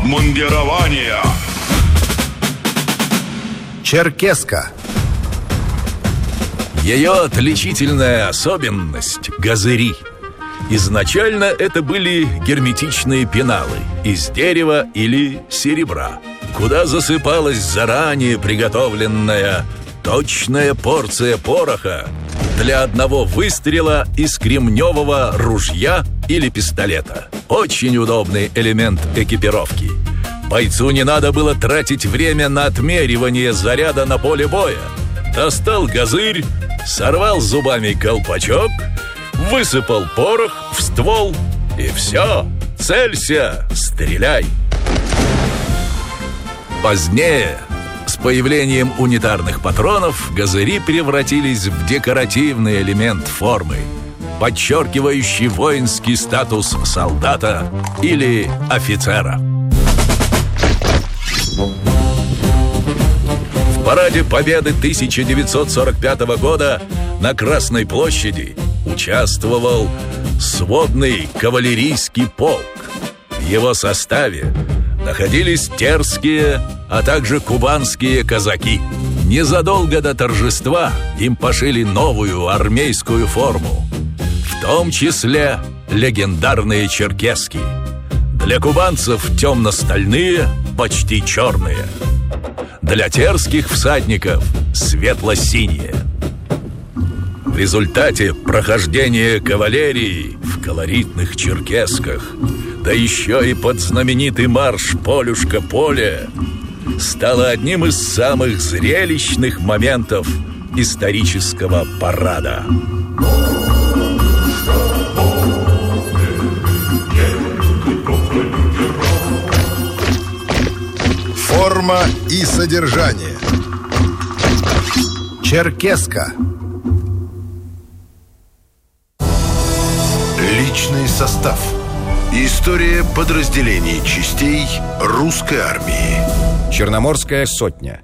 обмундирования. Черкеска. Ее отличительная особенность – газыри. Изначально это были герметичные пеналы из дерева или серебра, куда засыпалась заранее приготовленная точная порция пороха для одного выстрела из кремневого ружья или пистолета. Очень удобный элемент экипировки. Бойцу не надо было тратить время на отмеривание заряда на поле боя. Достал газырь, сорвал зубами колпачок, высыпал порох в ствол, и все. Целься, стреляй. Позднее, с появлением унитарных патронов, газыри превратились в декоративный элемент формы, подчеркивающий воинский статус солдата или офицера. В параде Победы 1945 года на Красной площади участвовал сводный кавалерийский полк. В его составе находились терские, а также кубанские казаки. Незадолго до торжества им пошили новую армейскую форму, в том числе легендарные черкески. Для кубанцев темно-стальные, почти черные. Для терских всадников светло-синие. В результате прохождения кавалерии в колоритных черкесках, да еще и под знаменитый марш «Полюшка поле», стало одним из самых зрелищных моментов исторического парада. Форма и содержание. Черкеска. Личный состав. История подразделений частей русской армии. Черноморская сотня.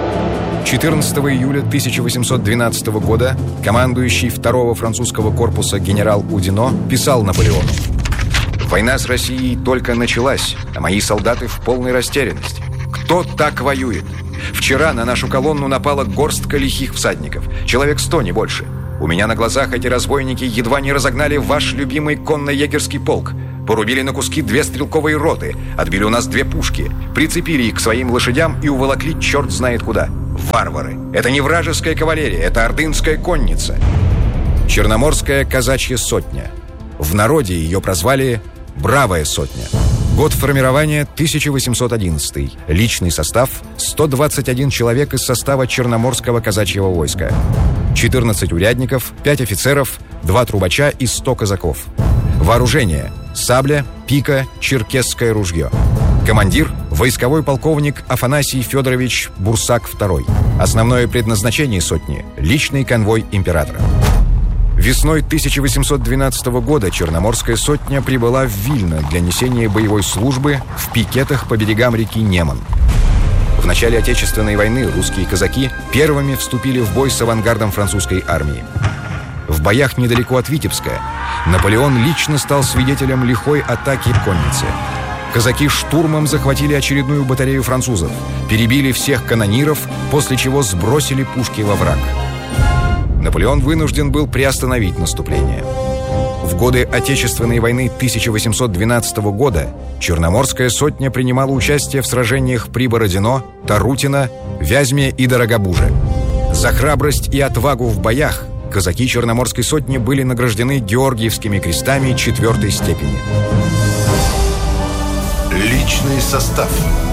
14 июля 1812 года командующий 2-го французского корпуса генерал Удино писал Наполеону: «Война с Россией только началась, а мои солдаты в полной растерянности. Кто так воюет? Вчера на нашу колонну напала горстка лихих всадников, человек 100, не больше. У меня на глазах эти разбойники едва не разогнали ваш любимый конно-егерский полк. Порубили на куски 2 стрелковые роты, отбили у нас 2 пушки, прицепили их к своим лошадям и уволокли черт знает куда. Варвары! Это не вражеская кавалерия, это ордынская конница». Черноморская казачья сотня. В народе ее прозвали «Бравая сотня». Год формирования 1811. Личный состав 121 человек из состава Черноморского казачьего войска. 14 урядников, 5 офицеров, 2 трубача и 100 казаков. Вооружение: сабля, пика, черкесское ружье. Командир – войсковой полковник Афанасий Федорович Бурсак II. Основное предназначение сотни – личный конвой императора. Весной 1812 года Черноморская сотня прибыла в Вильно для несения боевой службы в пикетах по берегам реки Неман. В начале Отечественной войны русские казаки первыми вступили в бой с авангардом французской армии. В боях недалеко от Витебска Наполеон лично стал свидетелем лихой атаки конницы. Казаки штурмом захватили очередную батарею французов, перебили всех канониров, после чего сбросили пушки во враг. Наполеон вынужден был приостановить наступление. В годы Отечественной войны 1812 года Черноморская сотня принимала участие в сражениях при Бородино, Тарутино, Вязьме и Дорогобуже. За храбрость и отвагу в боях казаки Черноморской сотни были награждены Георгиевскими крестами 4-й степени. Личный состав.